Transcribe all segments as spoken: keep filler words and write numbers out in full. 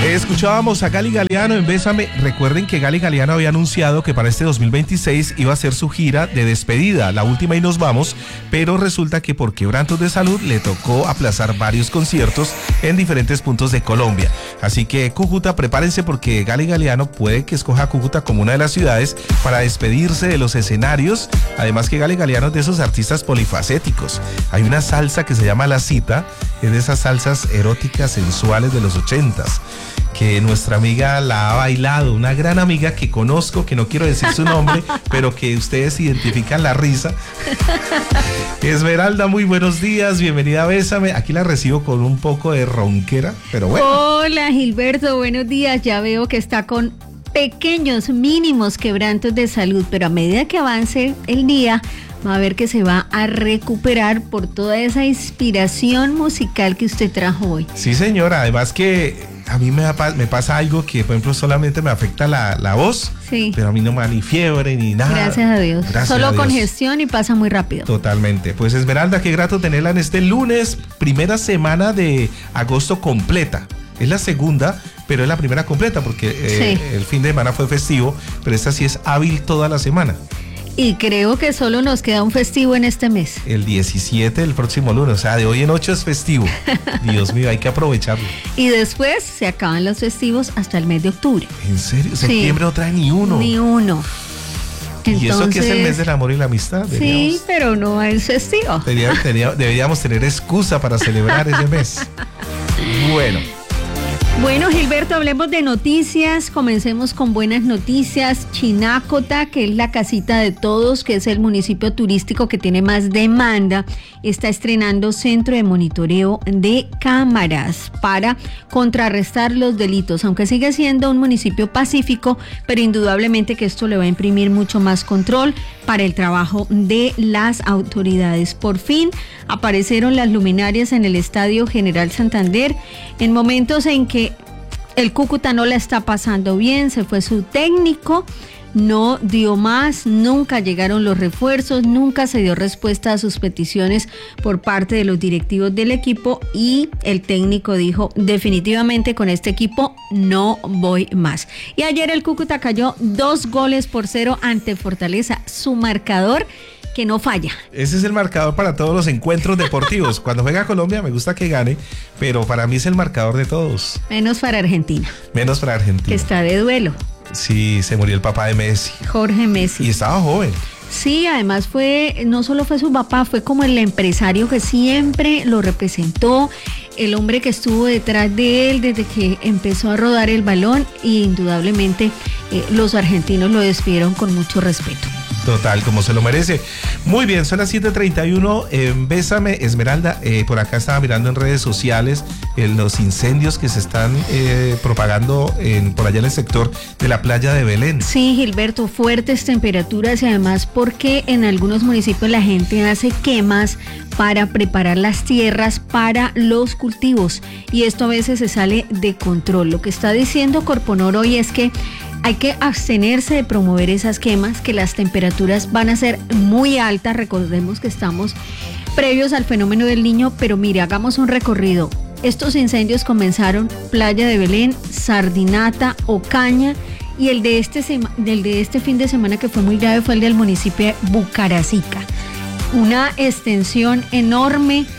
Escuchábamos a Gali Galeano en Bésame. Recuerden que Gali Galeano había anunciado que para este dos mil veintiséis iba a hacer su gira de despedida, la última y nos vamos, pero resulta que por quebrantos de salud le tocó aplazar varios conciertos en diferentes puntos de Colombia. Así que Cúcuta, prepárense porque Gali Galeano puede que escoja Cúcuta como una de las ciudades para despedirse de los escenarios. Además que Gali Galeano es de esos artistas polifacéticos. Hay una salsa que se llama La Cita, es de esas salsas eróticas sensuales de los ochentas, que nuestra amiga la ha bailado, una gran amiga que conozco, que no quiero decir su nombre, pero que ustedes identifican la risa. Esmeralda, muy buenos días, bienvenida a Bésame. Aquí la recibo con un poco de ronquera, pero bueno. Hola Gilberto, buenos días. Ya veo que está con pequeños, mínimos quebrantos de salud, pero a medida que avance el día, va a ver que se va a recuperar por toda esa inspiración musical que usted trajo hoy. Sí, señora, además que a mí me, me pasa algo que, por ejemplo, solamente me afecta la, la voz, sí, pero a mí no me da ni fiebre ni nada. Gracias a Dios. Gracias Solo a Dios. congestión y pasa muy rápido. Totalmente. Pues Esmeralda, qué grato tenerla en este lunes, primera semana de agosto completa. Es la segunda, pero es la primera completa porque eh, sí, el fin de semana fue festivo, pero esta sí es hábil toda la semana. Y creo que solo nos queda un festivo en este mes. El diecisiete del próximo lunes, o sea, de hoy en ocho es festivo. Dios mío, hay que aprovecharlo. Y después se acaban los festivos hasta el mes de octubre. ¿En serio? Septiembre sí, no trae ni uno. Ni uno. Entonces, ¿y eso que es el mes del amor y la amistad? Deberíamos, sí, pero no es festivo. Deberíamos, deberíamos tener excusa para celebrar ese mes. Bueno. Bueno, Gilberto, hablemos de noticias. Comencemos con buenas noticias. Chinácota, que es la casita de todos, que es el municipio turístico que tiene más demanda, está estrenando centro de monitoreo de cámaras para contrarrestar los delitos, aunque sigue siendo un municipio pacífico, pero indudablemente que esto le va a imprimir mucho más control para el trabajo de las autoridades. Por fin aparecieron las luminarias en el Estadio General Santander en momentos en que el Cúcuta no la está pasando bien, se fue su técnico, no dio más, nunca llegaron los refuerzos, nunca se dio respuesta a sus peticiones por parte de los directivos del equipo y el técnico dijo, definitivamente con este equipo no voy más. Y ayer el Cúcuta cayó dos goles por cero ante Fortaleza, su marcador que no falla. Ese es el marcador para todos los encuentros deportivos. Cuando juega Colombia me gusta que gane, pero para mí es el marcador de todos. Menos para Argentina. Menos para Argentina. Que está de duelo. Sí, se murió el papá de Messi. Jorge Messi. Y estaba joven. Sí, además fue, no solo fue su papá, fue como el empresario que siempre lo representó, el hombre que estuvo detrás de él desde que empezó a rodar el balón y indudablemente eh, los argentinos lo despidieron con mucho respeto. Total, como se lo merece. Muy bien, son las siete treinta y uno en Bésame, Esmeralda. Eh, por acá estaba mirando en redes sociales eh, los incendios que se están eh, propagando en, por allá en el sector de la playa de Belén. Sí, Gilberto, fuertes temperaturas y además porque en algunos municipios la gente hace quemas para preparar las tierras para los cultivos y esto a veces se sale de control. Lo que está diciendo Corponor hoy es que hay que abstenerse de promover esas quemas, que las temperaturas van a ser muy altas. Recordemos que estamos previos al fenómeno del Niño, pero mire, hagamos un recorrido. Estos incendios comenzaron Playa de Belén, Sardinata, Ocaña y el de este, sema, del de este fin de semana que fue muy grave fue el del municipio de Bucaracica. Una extensión enorme,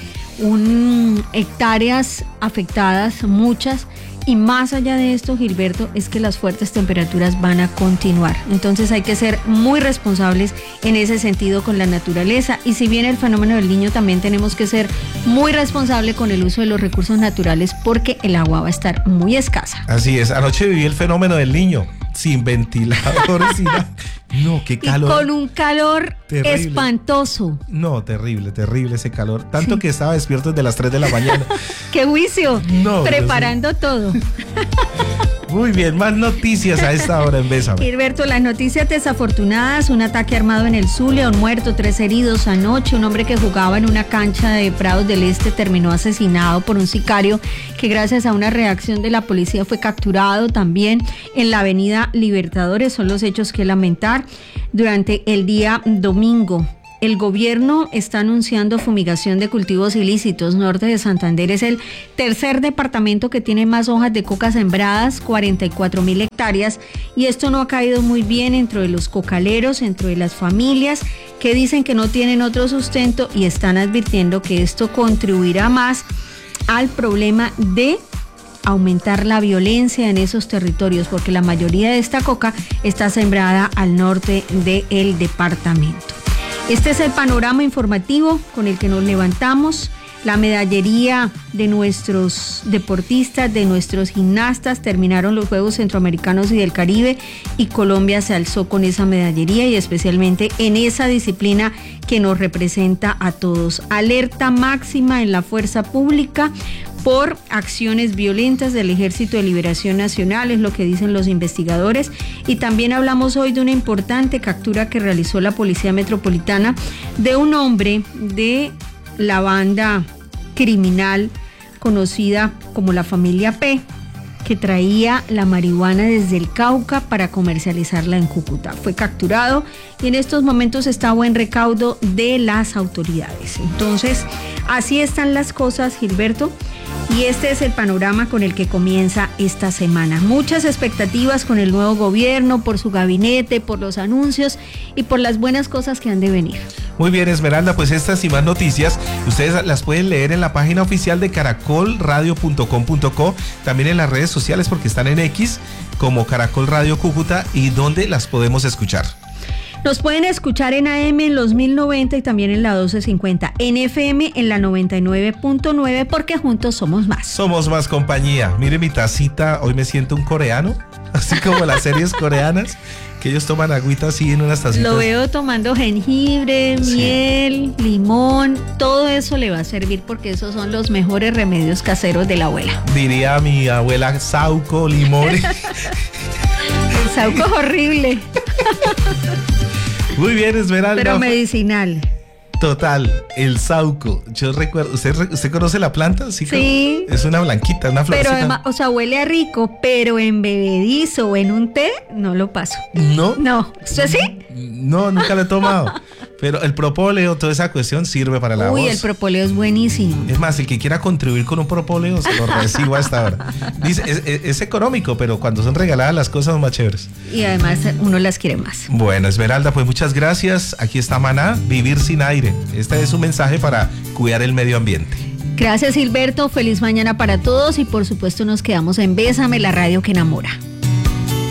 un, hectáreas afectadas, muchas. Y más allá de esto, Gilberto, es que las fuertes temperaturas van a continuar. Entonces hay que ser muy responsables en ese sentido con la naturaleza. Y si bien el fenómeno del Niño, también tenemos que ser muy responsables con el uso de los recursos naturales porque el agua va a estar muy escasa. Así es, anoche viví el fenómeno del Niño, sin ventiladores, sin nada. No, qué calor. Y con un calor terrible, espantoso. No, terrible, terrible ese calor. Tanto sí, que estaba despierto desde las tres de la mañana. ¡Qué juicio! No, preparando todo. Muy bien, más noticias a esta hora en Bésame. Gilberto, las noticias desafortunadas, un ataque armado en el Zulia, un muerto, tres heridos anoche, un hombre que jugaba en una cancha de Prados del Este terminó asesinado por un sicario que gracias a una reacción de la policía fue capturado también en la avenida Libertadores, son los hechos que lamentar. Durante el día domingo el gobierno está anunciando fumigación de cultivos ilícitos. Norte de Santander es el tercer departamento que tiene más hojas de coca sembradas, cuarenta y cuatro mil hectáreas, y esto no ha caído muy bien entre los cocaleros, entre las familias que dicen que no tienen otro sustento y están advirtiendo que esto contribuirá más al problema de aumentar la violencia en esos territorios, porque la mayoría de esta coca está sembrada al norte del departamento. Este es el panorama informativo con el que nos levantamos. La medallería de nuestros deportistas, de nuestros gimnastas, terminaron los Juegos Centroamericanos y del Caribe y Colombia se alzó con esa medallería y especialmente en esa disciplina que nos representa a todos. Alerta máxima en la fuerza pública por acciones violentas del Ejército de Liberación Nacional, es lo que dicen los investigadores. Y también hablamos hoy de una importante captura que realizó la Policía Metropolitana de un hombre de la banda criminal conocida como la familia P, que traía la marihuana desde el Cauca para comercializarla en Cúcuta. Fue capturado y en estos momentos está a buen recaudo de las autoridades. Entonces, así están las cosas, Gilberto, y este es el panorama con el que comienza esta semana. Muchas expectativas con el nuevo gobierno, por su gabinete, por los anuncios y por las buenas cosas que han de venir. Muy bien, Esmeralda, pues estas y más noticias ustedes las pueden leer en la página oficial de caracol radio punto com punto co, también en las redes sociales porque están en X como Caracol Radio Cúcuta, y donde las podemos escuchar. Nos pueden escuchar en A M en los mil noventa y también en la doce cincuenta, en F M en la noventa y nueve punto nueve, porque juntos somos más. Somos más compañía. Mire mi tacita, hoy me siento un coreano, así como las series coreanas, que ellos toman agüita así en unas tacitas. Lo veo tomando jengibre, sí, miel, limón, todo eso le va a servir porque esos son los mejores remedios caseros de la abuela. Diría mi abuela, sauco, limón. El sauco es horrible. Muy bien, Esmeralda. Pero medicinal. Total, el sauco. Yo recuerdo, ¿usted, ¿usted conoce la planta? Sí. Sí. Es una blanquita, una florcita. Pero además, o sea, huele a rico, pero en bebedizo o en un té, no lo paso. ¿No? No. ¿Usted sí? No, nunca lo he tomado. Pero el propóleo, toda esa cuestión sirve para la Uy, voz. el propóleo es buenísimo. Es más, el que quiera contribuir con un propóleo, se lo recibo a esta hora. Dice, es, es, es económico, pero cuando son regaladas las cosas son más chéveres. Y además uno las quiere más. Bueno, Esmeralda, pues muchas gracias. Aquí está Maná, Vivir sin aire. Este es un mensaje para cuidar el medio ambiente. Gracias, Gilberto. Feliz mañana para todos y por supuesto nos quedamos en Bésame, la radio que enamora.